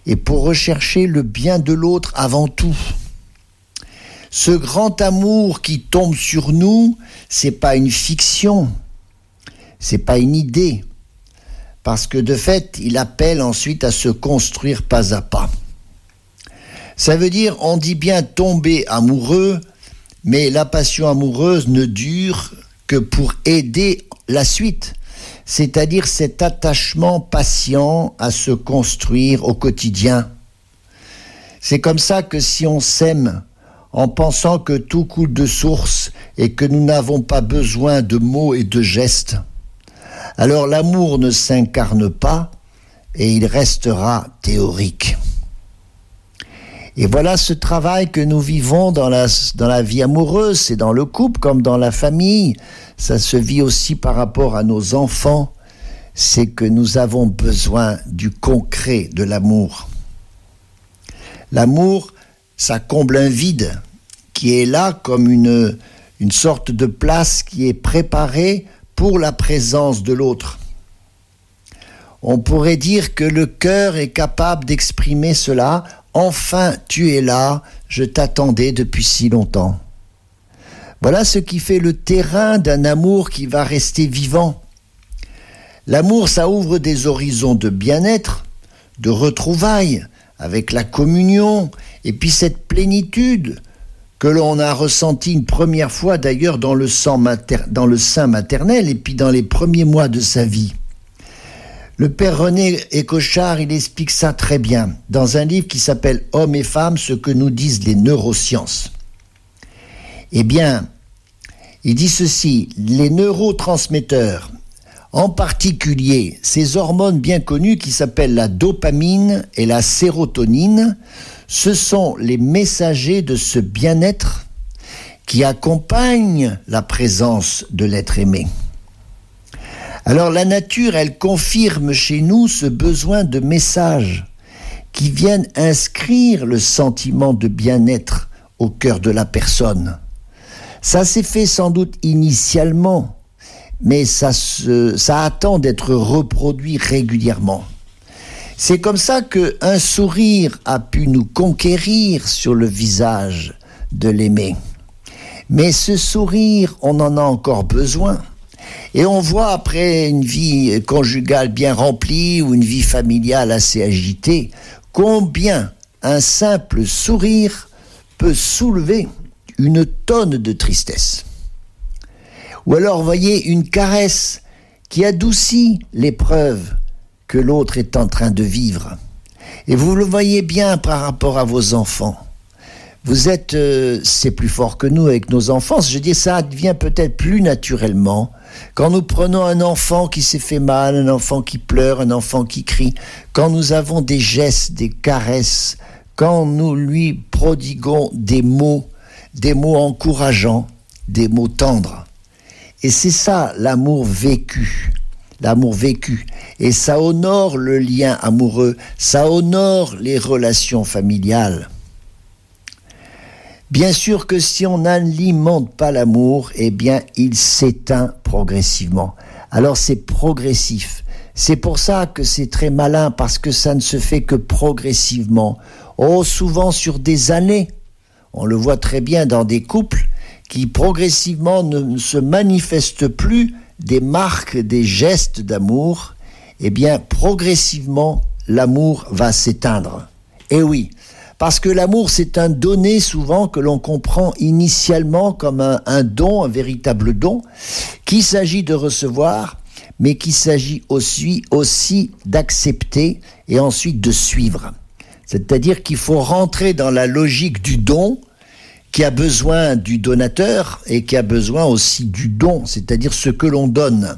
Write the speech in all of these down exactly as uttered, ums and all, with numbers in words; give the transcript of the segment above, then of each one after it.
et pour rechercher le bien de l'autre avant tout. Ce grand amour qui tombe sur nous, c'est pas une fiction, c'est pas une idée, parce que de fait, il appelle ensuite à se construire pas à pas. Ça veut dire, on dit bien tomber amoureux, mais la passion amoureuse ne dure que pour aider la suite, c'est-à-dire cet attachement patient à se construire au quotidien. C'est comme ça que si on s'aime en pensant que tout coule de source et que nous n'avons pas besoin de mots et de gestes, alors l'amour ne s'incarne pas et il restera théorique. Et voilà ce travail que nous vivons dans la, dans la vie amoureuse, c'est dans le couple comme dans la famille. Ça se vit aussi par rapport à nos enfants. C'est que nous avons besoin du concret de l'amour. L'amour, ça comble un vide qui est là comme une, une sorte de place qui est préparée pour la présence de l'autre. On pourrait dire que le cœur est capable d'exprimer cela. Enfin, tu es là, je t'attendais depuis si longtemps. Voilà ce qui fait le terrain d'un amour qui va rester vivant. L'amour, ça ouvre des horizons de bien-être, de retrouvailles, avec la communion, et puis cette plénitude que l'on a ressentie une première fois d'ailleurs dans le, sang mater- dans le sein maternel, et puis dans les premiers mois de sa vie. Le père René Écochard, il explique ça très bien dans un livre qui s'appelle « Hommes et femmes, ce que nous disent les neurosciences ». Eh bien, il dit ceci, les neurotransmetteurs, en particulier ces hormones bien connues qui s'appellent la dopamine et la sérotonine, ce sont les messagers de ce bien-être qui accompagnent la présence de l'être aimé. Alors la nature, elle confirme chez nous ce besoin de messages qui viennent inscrire le sentiment de bien-être au cœur de la personne. Ça s'est fait sans doute initialement, mais ça, se, ça attend d'être reproduit régulièrement. C'est comme ça qu'un sourire a pu nous conquérir sur le visage de l'aimer. Mais ce sourire, on en a encore besoin. Et on voit après une vie conjugale bien remplie ou une vie familiale assez agitée, combien un simple sourire peut soulever une tonne de tristesse. Ou alors, voyez, une caresse qui adoucit l'épreuve que l'autre est en train de vivre. Et vous le voyez bien par rapport à vos enfants. Vous êtes, euh, c'est plus fort que nous avec nos enfants. Je dis, ça devient peut-être plus naturellement quand nous prenons un enfant qui s'est fait mal, un enfant qui pleure, un enfant qui crie, quand nous avons des gestes, des caresses, quand nous lui prodiguons des mots, des mots encourageants, des mots tendres. Et c'est ça l'amour vécu, l'amour vécu. Et ça honore le lien amoureux, ça honore les relations familiales. Bien sûr que si on n'alimente pas l'amour, eh bien, il s'éteint progressivement. Alors c'est progressif. C'est pour ça que c'est très malin, parce que ça ne se fait que progressivement. Oh, souvent sur des années. On le voit très bien dans des couples qui progressivement ne se manifestent plus des marques, des gestes d'amour. Eh bien, progressivement, l'amour va s'éteindre. Et oui. Parce que l'amour, c'est un donné souvent que l'on comprend initialement comme un, un don, un véritable don, qu'il s'agit de recevoir, mais qu'il s'agit aussi, aussi d'accepter et ensuite de suivre. C'est-à-dire qu'il faut rentrer dans la logique du don, qui a besoin du donateur et qui a besoin aussi du don, c'est-à-dire ce que l'on donne.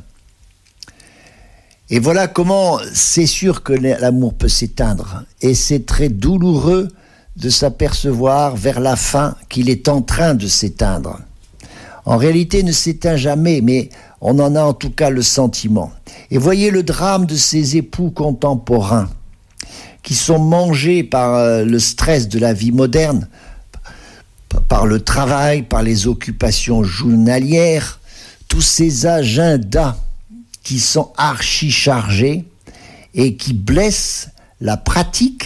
Et voilà comment c'est sûr que l'amour peut s'éteindre. Et c'est très douloureux de s'apercevoir vers la fin qu'il est en train de s'éteindre. En réalité, il ne s'éteint jamais, mais on en a en tout cas le sentiment. Et voyez le drame de ces époux contemporains qui sont mangés par le stress de la vie moderne, par le travail, par les occupations journalières, tous ces agendas qui sont archi chargés et qui blessent la pratique